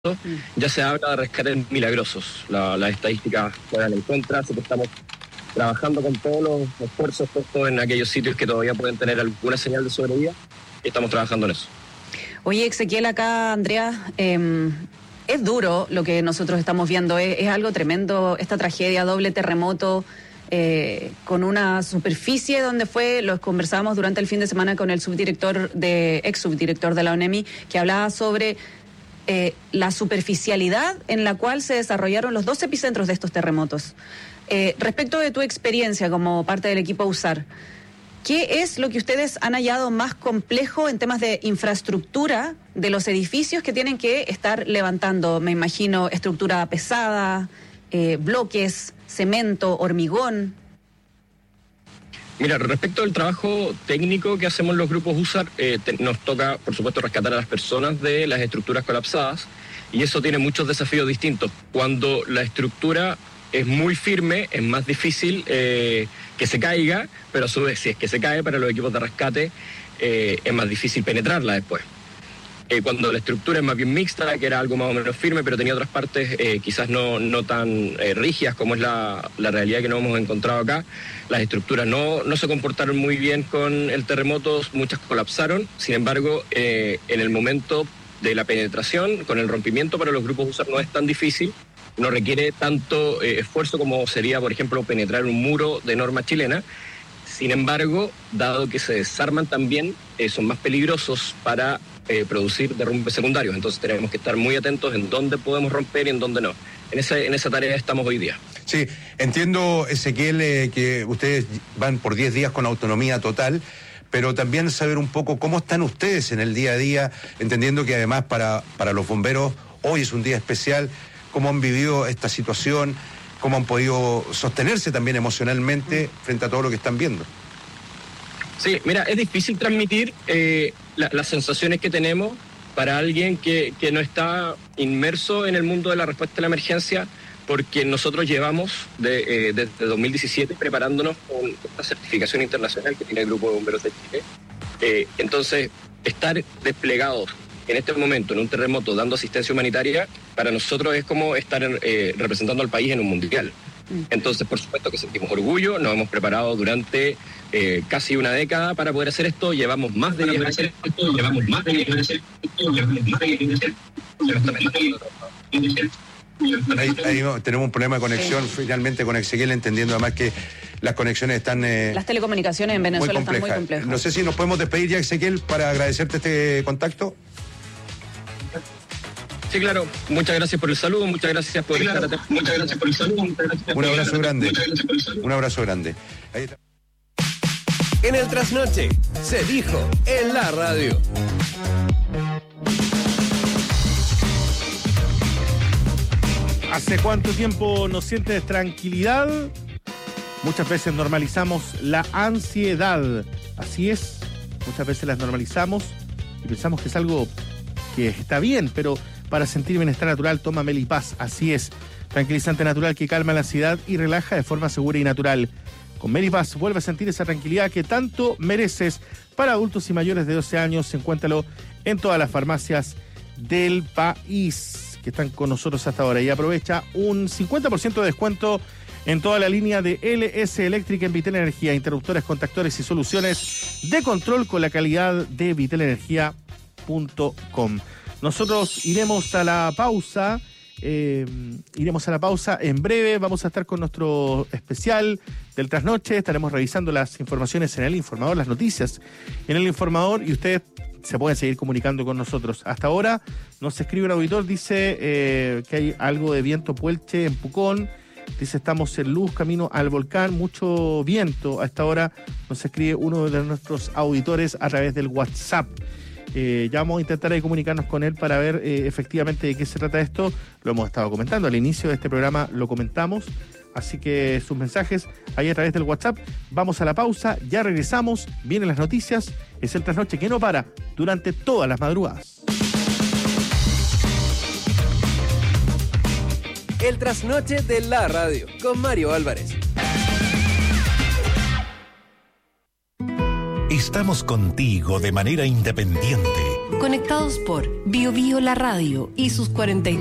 ya se habla de rescates milagrosos. Las estadísticas fueran en contra, así que estamos trabajando con todos los esfuerzos puestos en aquellos sitios que todavía pueden tener alguna señal de sobrevida, y estamos trabajando en eso. Oye, Ezequiel, acá, Andrea, es duro lo que nosotros estamos viendo, es algo tremendo, esta tragedia, doble terremoto, con una superficie donde lo conversábamos durante el fin de semana con el ex subdirector de la ONEMI, que hablaba sobre la superficialidad en la cual se desarrollaron los 2 epicentros de estos terremotos. Respecto de tu experiencia como parte del equipo USAR, ¿qué es lo que ustedes han hallado más complejo en temas de infraestructura de los edificios que tienen que estar levantando? Me imagino estructura pesada, bloques, cemento, hormigón. Mira, respecto al trabajo técnico que hacemos los grupos USAR, nos toca, por supuesto, rescatar a las personas de las estructuras colapsadas, y eso tiene muchos desafíos distintos. Cuando la estructura es muy firme, es más difícil que se caiga, pero a su vez, si es que se cae, para los equipos de rescate es más difícil penetrarla después. Cuando la estructura es más bien mixta, que era algo más o menos firme, pero tenía otras partes quizás no tan rígidas como es la realidad que nos hemos encontrado acá, las estructuras no se comportaron muy bien con el terremoto, muchas colapsaron. Sin embargo, en el momento de la penetración, con el rompimiento, para los grupos USAR no es tan difícil, no requiere tanto esfuerzo como sería, por ejemplo, penetrar un muro de norma chilena. Sin embargo, dado que se desarman también, son más peligrosos para producir derrumbes secundarios. Entonces tenemos que estar muy atentos en dónde podemos romper y en dónde no. En esa tarea estamos hoy día. Sí, entiendo, Ezequiel, que ustedes van por 10 días con autonomía total, pero también saber un poco cómo están ustedes en el día a día, entendiendo que además para los bomberos hoy es un día especial. ¿Cómo han vivido esta situación? ¿Cómo han podido sostenerse también emocionalmente frente a todo lo que están viendo? Sí, mira, es difícil transmitir las sensaciones que tenemos para alguien que no está inmerso en el mundo de la respuesta a la emergencia, porque nosotros llevamos desde 2017 preparándonos con esta certificación internacional que tiene el Grupo de Bomberos de Chile. Entonces, estar desplegados en este momento en un terremoto dando asistencia humanitaria, para nosotros es como estar representando al país en un mundial. Entonces, por supuesto que sentimos orgullo, nos hemos preparado durante casi una década para poder hacer esto, llevamos más de 10 años. Ahí tenemos un problema de conexión finalmente con Ezequiel, entendiendo además que las conexiones están... las telecomunicaciones en Venezuela están muy complejas. No sé si nos podemos despedir ya, Ezequiel, para agradecerte este contacto. Sí, claro. Muchas gracias por el saludo, muchas gracias por estar atentos. Muchas gracias por el saludo. Un abrazo grande. Un abrazo grande. Ahí está. En el Trasnoche se dijo en la radio. ¿Hace cuánto tiempo nos sientes tranquilidad? Muchas veces normalizamos la ansiedad. Así es, muchas veces las normalizamos y pensamos que es algo que está bien, pero para sentir bienestar natural toma Melipaz. Así es, tranquilizante natural que calma la ansiedad y relaja de forma segura y natural. Con Melipaz vuelve a sentir esa tranquilidad que tanto mereces. Para adultos y mayores de 12 años, encuéntralo en todas las farmacias del país que están con nosotros hasta ahora. Y aprovecha un 50% de descuento en toda la línea de LS Eléctrica en Vitel Energía, interruptores, contactores y soluciones de control con la calidad de vitelenergia.com. Nosotros iremos a la pausa. En breve vamos a estar con nuestro especial del Trasnoche. Estaremos revisando las informaciones en El Informador, las noticias en El Informador, y ustedes se pueden seguir comunicando con nosotros. Hasta ahora nos escribe un auditor, dice que hay algo de viento Puelche en Pucón. Dice, estamos en luz, camino al volcán, mucho viento. A esta hora nos escribe uno de nuestros auditores a través del WhatsApp. Ya vamos a intentar ahí comunicarnos con él para ver efectivamente de qué se trata esto. Lo hemos estado comentando, al inicio de este programa lo comentamos, así que sus mensajes ahí a través del WhatsApp. Vamos a la pausa, ya regresamos, vienen las noticias, es el Trasnoche que no para durante todas las madrugadas. El Trasnoche de la radio con Mario Álvarez. Estamos contigo de manera independiente, Conectados por Bio Bio la Radio y sus 43